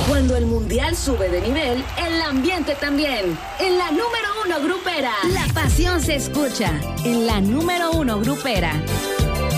Cuando el mundial sube de nivel, el ambiente también. En la número 1 grupera, la pasión se escucha. En la número 1 grupera.